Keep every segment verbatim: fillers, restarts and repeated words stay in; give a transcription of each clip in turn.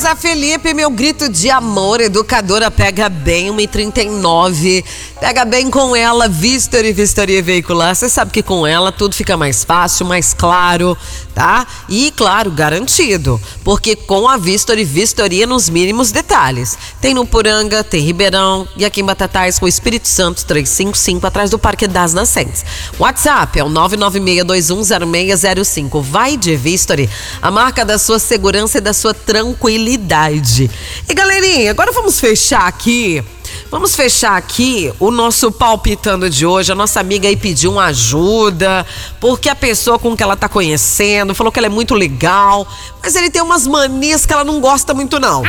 Zé Felipe, meu grito de amor, educadora, pega bem, uma e trinta e nove. Pega bem com ela, Vistory, Vistoria Veicular. Você sabe que com ela tudo fica mais fácil, mais claro, tá? E, claro, garantido. Porque com a Vistory, Vistoria nos mínimos detalhes. Tem no Poranga, tem Ribeirão e aqui em Batatais com o Espírito Santo trezentos e cinquenta e cinco, atrás do Parque das Nascentes. WhatsApp é o nove nove seis dois um zero seis zero cinco. Vai de Vistory, a marca da sua segurança e da sua tranquilidade. E galerinha, agora vamos fechar aqui. Vamos fechar aqui o nosso palpitando de hoje. A nossa amiga aí pediu uma ajuda, porque a pessoa com que ela tá conhecendo falou que ela é muito legal, mas ele tem umas manias que ela não gosta muito não.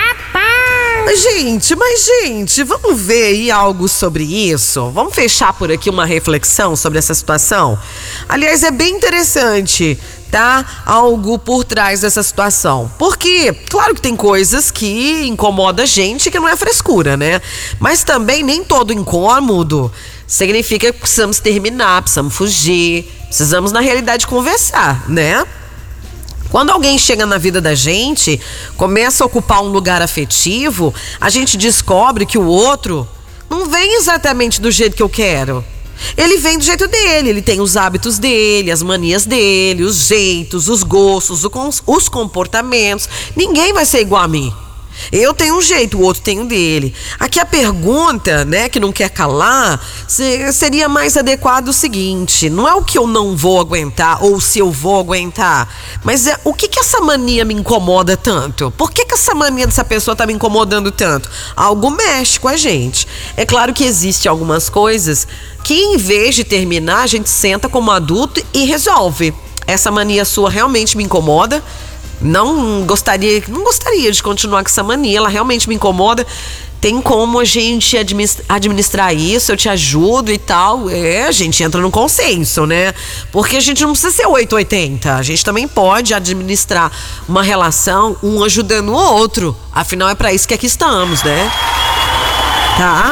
Mas gente, mas gente, vamos ver aí algo sobre isso? Vamos fechar por aqui uma reflexão sobre essa situação? Aliás, é bem interessante, tá? Algo por trás dessa situação. Porque, claro que tem coisas que incomodam a gente que não é frescura, né? Mas também nem todo incômodo significa que precisamos terminar, precisamos fugir, precisamos na realidade conversar, né? Quando alguém chega na vida da gente, começa a ocupar um lugar afetivo, a gente descobre que o outro não vem exatamente do jeito que eu quero. Ele vem do jeito dele, ele tem os hábitos dele, as manias dele, os jeitos, os gostos, os comportamentos. Ninguém vai ser igual a mim. Eu tenho um jeito, o outro tem um dele. Aqui a pergunta, né, que não quer calar, seria mais adequado o seguinte: não é o que eu não vou aguentar ou se eu vou aguentar, mas é o que que essa mania me incomoda tanto? Por que que essa mania dessa pessoa tá me incomodando tanto? Algo mexe com a gente. É claro que existem algumas coisas que, em vez de terminar, a gente senta como adulto e resolve. Essa mania sua realmente me incomoda. Não gostaria, não gostaria de continuar com essa mania, ela realmente me incomoda. Tem como a gente administrar isso? Eu te ajudo e tal. É, a gente entra no consenso, né? Porque a gente não precisa ser oito ou oitenta. A gente também pode administrar uma relação, um ajudando o outro. Afinal, é pra isso que aqui estamos, né? Tá?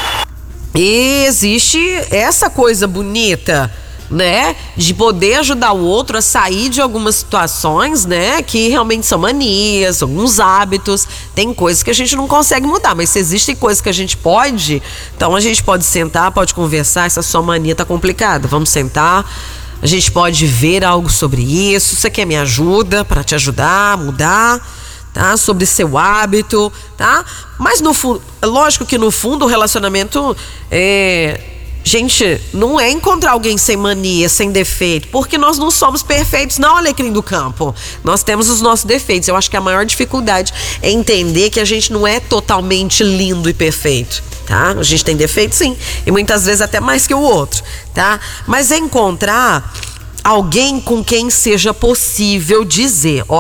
E existe essa coisa bonita, né, de poder ajudar o outro a sair de algumas situações, né, que realmente são manias, alguns hábitos. Tem coisas que a gente não consegue mudar, mas se existem coisas que a gente pode, então a gente pode sentar, pode conversar. Essa sua mania tá complicada, vamos sentar, a gente pode ver algo sobre isso. Você quer minha ajuda para te ajudar a mudar, tá? Sobre seu hábito, tá? Mas no fundo, lógico que no fundo o relacionamento é... Gente, não é encontrar alguém sem mania, sem defeito, porque nós não somos perfeitos, não, alecrim do campo. Nós temos os nossos defeitos. Eu acho que a maior dificuldade é entender que a gente não é totalmente lindo e perfeito, tá? A gente tem defeitos, sim, e muitas vezes até mais que o outro, tá? Mas é encontrar alguém com quem seja possível dizer: